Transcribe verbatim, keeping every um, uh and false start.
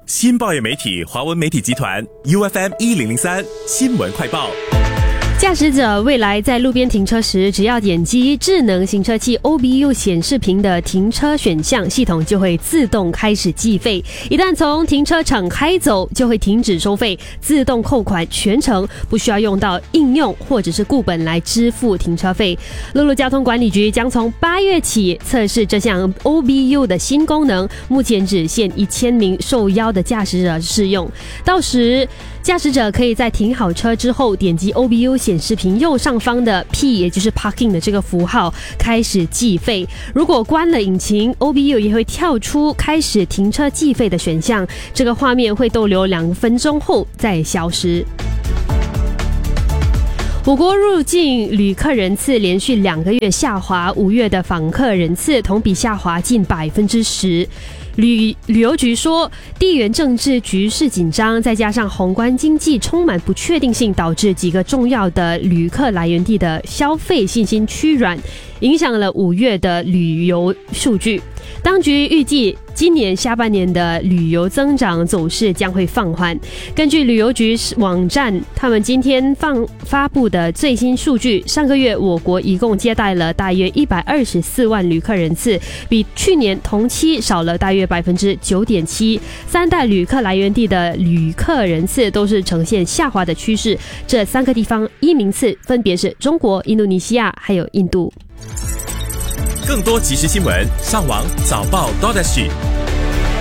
新报业媒体华文媒体集团 U F M 一零零三新闻快报。 驾驶者未来在路边停车时，只要点击智能行车器 O B U 显示屏的停车选项，系统就会自动开始计费。一旦从停车场开走，就会停止收费，自动扣款，全程不需要用到应用或者是固本来支付停车费。陆路交通管理局将从八月起测试这项 O B U 的新功能，目前只限一千名受邀的驾驶者适用。到时，驾驶者可以在停好车之后，点击 O B U 显示屏右上方的 P， 也就是 Parking 的这个符号，开始计费。如果关了引擎 ，O B U 也会跳出开始停车计费的选项，这个画面会逗留两分钟后再消失。我国入境旅客人次连续两个月下滑，五月的访客人次同比下滑近百分之十。旅旅游局说，地缘政治局势紧张，再加上宏观经济充满不确定性，导致几个重要的旅客来源地的消费信心趋软，影响了五月的旅游数据。当局预计今年下半年的旅游增长走势将会放缓。根据旅游局网站，他们今天放发布的最新数据，上个月我国一共接待了大约一百二十四万旅客人次，比去年同期少了大约百分之九点七。三大旅客来源地的旅客人次都是呈现下滑的趋势。这三个地方一名次分别是中国、印度尼西亚还有印度。 更多即时新闻，上网早报 .dot S G。